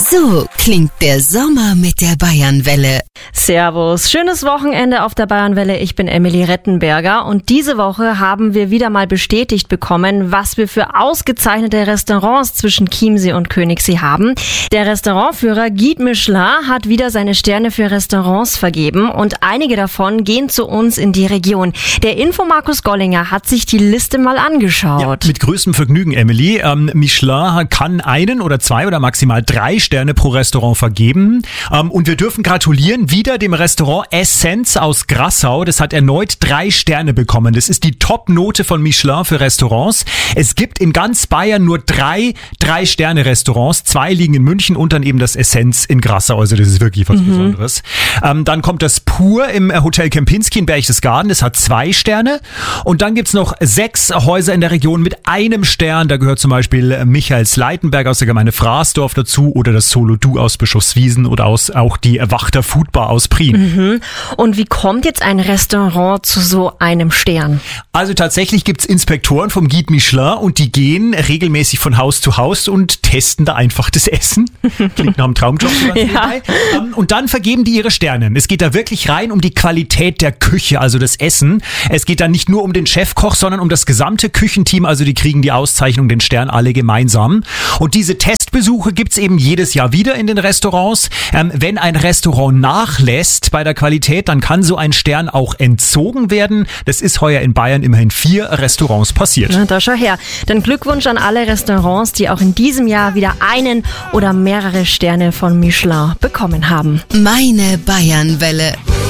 So klingt der Sommer mit der Bayernwelle. Servus, schönes Wochenende auf der Bayernwelle. Ich bin Emily Rettenberger und diese Woche haben wir wieder mal bestätigt bekommen, was wir für ausgezeichnete Restaurants zwischen Chiemsee und Königssee haben. Der Restaurantführer Guide Michelin hat wieder seine Sterne für Restaurants vergeben und einige davon gehen zu uns in die Region. Der Info-Markus Gollinger hat sich die Liste mal angeschaut. Ja, mit größtem Vergnügen, Emily. Michelin kann 1 oder 2 oder maximal 3 Sterne pro Restaurant vergeben. Und wir dürfen gratulieren wieder dem Restaurant Essenz aus Grassau. Das hat erneut 3 Sterne bekommen. Das ist die Top-Note von Michelin für Restaurants. Es gibt in ganz Bayern nur 3 3-Sterne-Restaurants. 2 liegen in München und dann eben das Essenz in Grassau. Also das ist wirklich was Besonderes. Dann kommt das Pur im Hotel Kempinski in Berchtesgaden. Das hat 2 Sterne. Und dann gibt's noch 6 Häuser in der Region mit 1 Stern. Da gehört zum Beispiel Michaelsleitenberg aus der Gemeinde Fraßdorf dazu oder das Solo Du aus Bischofswiesen oder auch die Wachter Foodbar aus Prien. Und wie kommt jetzt ein Restaurant zu so einem Stern? Also tatsächlich gibt's Inspektoren vom Guide Michelin und die gehen regelmäßig von Haus zu Haus und testen da einfach das Essen. Klingt nach einem Traumjob. Ja. Und dann vergeben die ihre Sterne. Es geht da wirklich rein um die Qualität der Küche, also das Essen. Es geht da nicht nur um den Chefkoch, sondern um das gesamte Küchenteam. Also die kriegen die Auszeichnung, den Stern alle gemeinsam. Und diese Testbesuche gibt's eben jedes Jahr wieder in den Restaurants. Wenn ein Restaurant nachlässt bei der Qualität, dann kann so ein Stern auch entzogen werden. Das ist heuer in Bayern immerhin 4 Restaurants passiert. Na, da schau her. Dann Glückwunsch an alle Restaurants, die auch in diesem Jahr wieder 1 oder mehrere Sterne von Michelin bekommen haben. Meine Bayernwelle.